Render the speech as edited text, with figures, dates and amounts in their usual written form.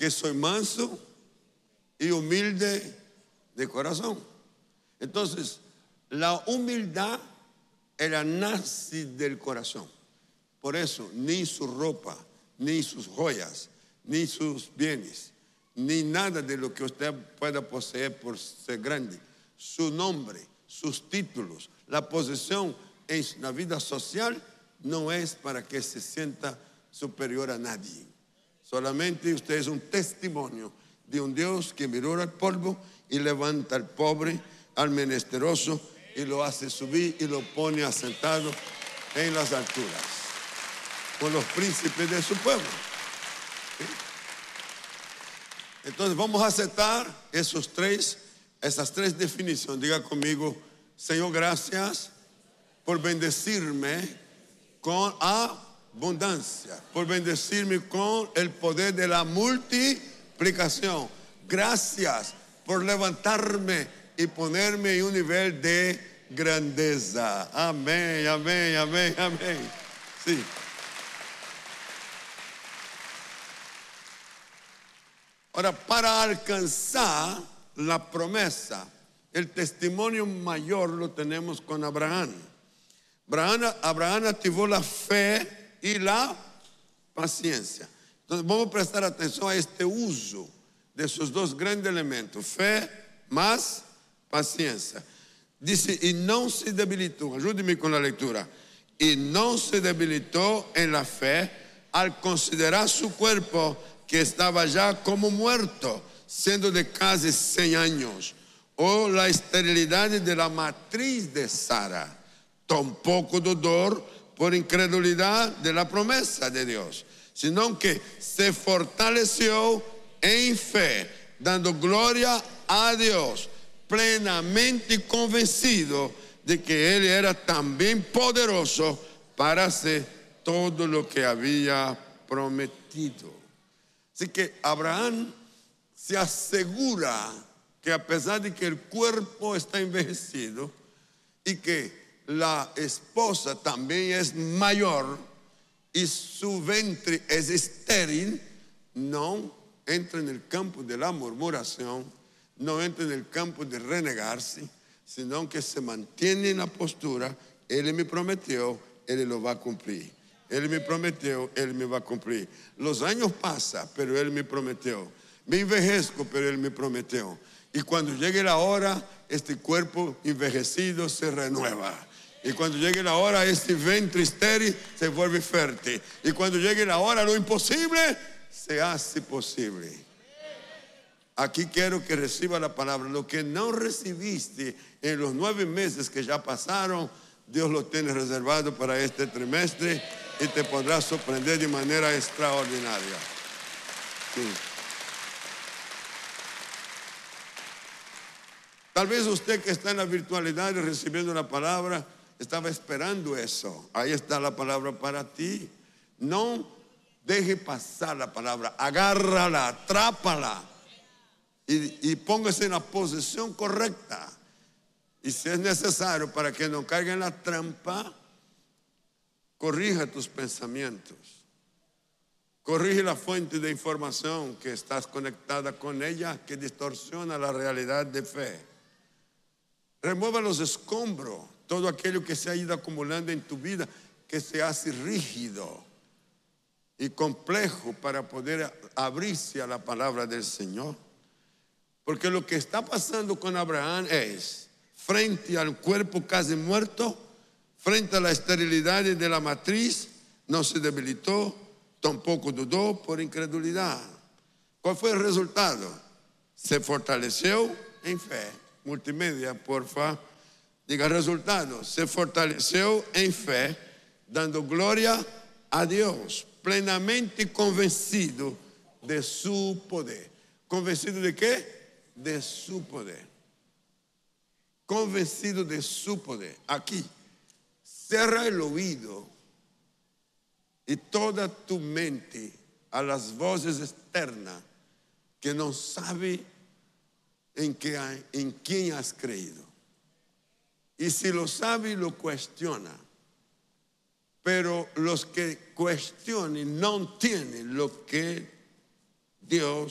que soy manso y humilde de corazón. Entonces, la humildad era nace del corazón. Por eso, ni su ropa, ni sus joyas, ni sus bienes, ni nada de lo que usted pueda poseer por ser grande, su nombre, sus títulos, la posición en la vida social, no es para que se sienta superior a nadie. Solamente usted es un testimonio de un Dios que miró al polvo y levanta al pobre, al menesteroso, y lo hace subir y lo pone asentado en las alturas con los príncipes de su pueblo. ¿Sí? Entonces vamos a aceptar esas tres definiciones. Diga conmigo: Señor, gracias por bendecirme con abundancia, por bendecirme con el poder de la multiplicación. Gracias por levantarme y ponerme en un nivel de grandeza. Amén, amén, amén, amén. Sí. Ahora, para alcanzar la promesa, el testimonio mayor lo tenemos con Abraham. Abraham activó la fe y la paciencia. Entonces vamos a prestar atención a este uso de esos dos grandes elementos: fe más paciencia. Dice, y no se debilitó, ayúdeme con la lectura, y no se debilitó en la fe al considerar su cuerpo que estaba ya como muerto, siendo de casi 100 años, o la esterilidad de la matriz de Sara. Tampoco dudó por incredulidad de la promesa de Dios, sino que se fortaleció en fe, dando gloria a Dios, plenamente convencido de que Él era también poderoso para hacer todo lo que había prometido. Así que Abraham se asegura que, a pesar de que el cuerpo está envejecido y que la esposa también es mayor y su vientre es estéril, no entra en el campo de la murmuración, no entra en el campo de renegarse, sino que se mantiene en la postura. Él me prometió, Él lo va a cumplir. Él me prometió, Él me va a cumplir. Los años pasan, pero Él me prometió. Me envejezco, pero Él me prometió. Y cuando llegue la hora, este cuerpo envejecido se renueva. Y cuando llegue la hora, este vientre estéril se vuelve fértil. Y cuando llegue la hora, lo imposible se hace posible. Aquí quiero que reciba la palabra. Lo que no recibiste en los 9 meses que ya pasaron, Dios lo tiene reservado para este trimestre y te podrá sorprender de manera extraordinaria. Sí. Tal vez usted que está en la virtualidad y recibiendo la palabra estaba esperando eso. Ahí está la palabra para ti. No deje pasar la palabra, agárrala, atrápala y póngase en la posición correcta. Y si es necesario, para que no caiga en la trampa, corrija tus pensamientos. Corrige la fuente de información que estás conectada con ella, que distorsiona la realidad de fe. Remueva los escombros, todo aquello que se ha ido acumulando en tu vida, que se hace rígido y complejo para poder abrirse a la palabra del Señor. Porque lo que está pasando con Abraham es, frente al cuerpo casi muerto, frente a la esterilidad de la matriz, no se debilitó, tampoco dudó por incredulidad. ¿Cuál fue el resultado? Se fortaleció en fe. Multimedia, porfa. Diga resultado. Se fortaleció en fe, dando gloria a Dios, plenamente convencido de su poder. ¿Convencido de qué? De su poder. Convencido de su poder. Aquí, cierra el oído y toda tu mente a las voces externas que no sabe en quién has creído. Y si lo sabe, lo cuestiona. Pero los que cuestionen no tienen lo que Dios